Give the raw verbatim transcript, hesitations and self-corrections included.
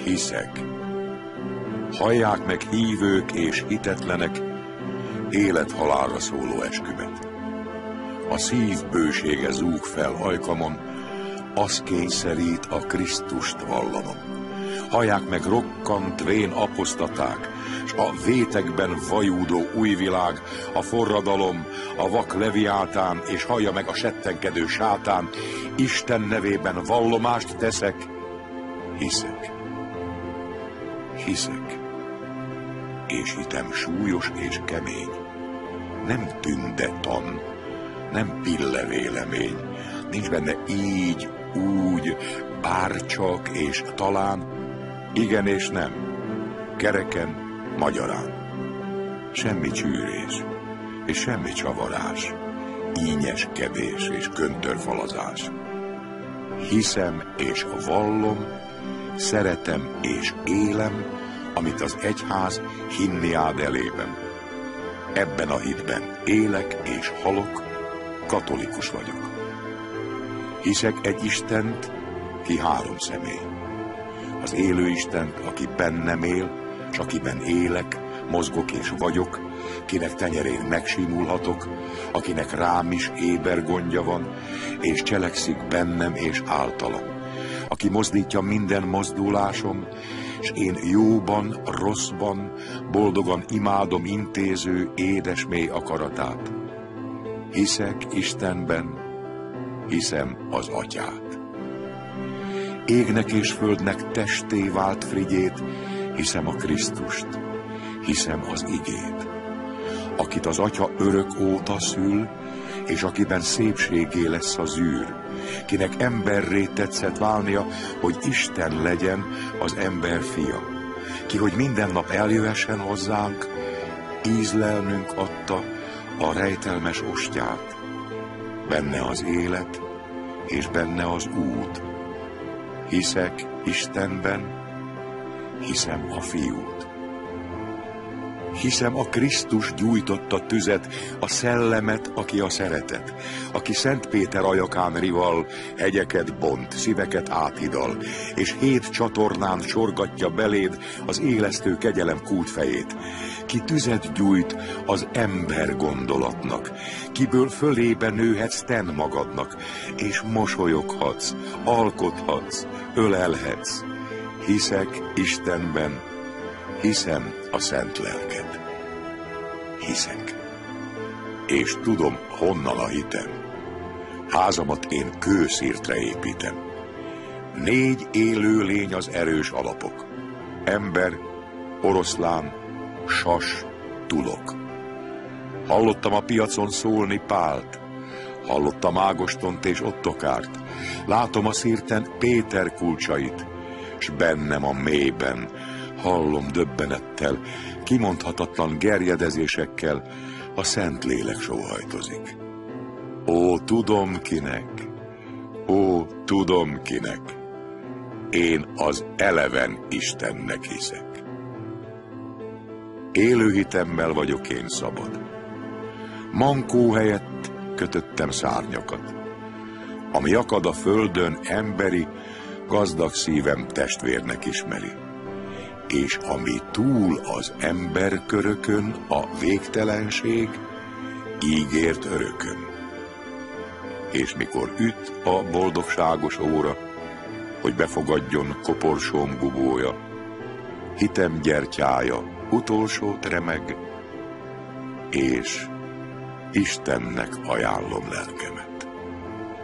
hiszek. Hallják meg hívők és hitetlenek élet-halálra szóló eskümet. A szív bősége zúg fel ajkamon, az kényszerít a Krisztust vallanom. Hallják meg rokkant vén apostaták, s a vétekben vajúdó új világ, a forradalom, a vak leviátán, és hallja meg a settenkedő sátán, Isten nevében vallomást teszek, hiszek. Hiszek. És hitem súlyos és kemény. Nem tündetan, nem pillevélemény, nincs benne így, úgy, bárcsak és talán, igen és nem, kereken, magyarán. Semmi csűrés, és semmi csavarás, ínyeskedés és köntörfalazás. Hiszem és vallom, szeretem és élem, amit az egyház hinni áld elében. Ebben a hitben élek és halok, katolikus vagyok. Hiszek egy Istent, ki három személy. Az élő Istent, aki bennem él, s akiben élek, mozgok és vagyok, kinek tenyerén megsimulhatok, akinek rám is éber gondja van, és cselekszik bennem és általam, aki mozdítja minden mozdulásom, s én jóban, rosszban, boldogan imádom intéző édes mély akaratát. Hiszek Istenben, hiszem az Atyát. Égnek és földnek testé vált Frigyét, hiszem a Krisztust, hiszem az igét, akit az Atya örök óta szül, és akiben szépségé lesz a zűr, kinek emberré tetszett válnia, hogy Isten legyen az ember fia, ki, hogy minden nap eljöhessen hozzánk, ízlelnünk adta a rejtelmes ostyát. Benne az élet, és benne az út. Hiszek Istenben, hiszem a Fiút. Hiszem a Krisztus gyújtotta tüzet, a szellemet, aki a szeretet, aki Szent Péter ajakán rival, hegyeket bont, szíveket áthidal, és hét csatornán sorgatja beléd az élesztő kegyelem kútfejét, ki tüzet gyújt az ember gondolatnak, kiből fölébe nőhetsz ten magadnak, és mosolyoghatsz, alkothatsz, ölelhetsz. Hiszek Istenben, hiszem a Szent Lelket. Hiszek. És tudom, honnan a hitem. Házamat én kőszirtre építem. Négy élő lény az erős alapok. Ember, oroszlán, sas, tulok. Hallottam a piacon szólni Pált. Hallottam Ágostont és Ottokárt. Látom a szirten Péter kulcsait, s bennem a mélyben hallom döbbenettel, kimondhatatlan gerjedezésekkel, a Szentlélek sóhajtozik. Ó, tudom kinek, ó, tudom kinek, én az eleven Istennek hiszek. Élő hitemmel vagyok én szabad. Mankó helyett kötöttem szárnyakat. Ami akad a földön emberi, gazdag szívem testvérnek ismeri. És ami túl az emberkörökön, a végtelenség, ígért örökön. És mikor üt a boldogságos óra, hogy befogadjon koporsóm gubója, hitem gyertyája utolsót remeg, és Istennek ajánlom lelkemet.